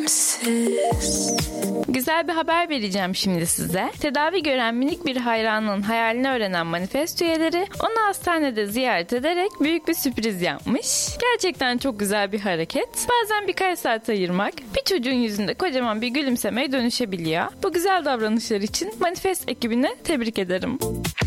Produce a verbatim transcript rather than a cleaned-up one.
Güzel bir haber vereceğim şimdi size. Tedavi gören minik bir hayranın hayalini öğrenen Manifest üyeleri onu hastanede ziyaret ederek büyük bir sürpriz yapmış. Gerçekten çok güzel bir hareket. Bazen birkaç saat ayırmak bir çocuğun yüzünde kocaman bir gülümsemeye dönüşebiliyor. Bu güzel davranışlar için Manifest ekibini tebrik ederim.